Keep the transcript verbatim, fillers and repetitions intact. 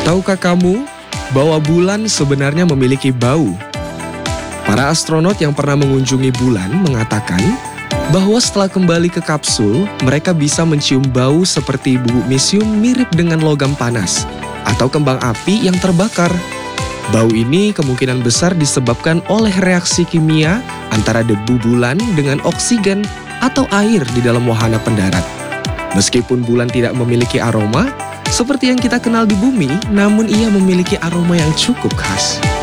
Tahukah kamu bahwa bulan sebenarnya memiliki bau? Para astronot yang pernah mengunjungi bulan mengatakan bahwa setelah kembali ke kapsul, mereka bisa mencium bau seperti bubuk mesium mirip dengan logam panas atau kembang api yang terbakar. Bau ini kemungkinan besar disebabkan oleh reaksi kimia antara debu bulan dengan oksigen atau air di dalam wahana pendarat. Meskipun bulan tidak memiliki aroma, seperti yang kita kenal di bumi, namun ia memiliki aroma yang cukup khas.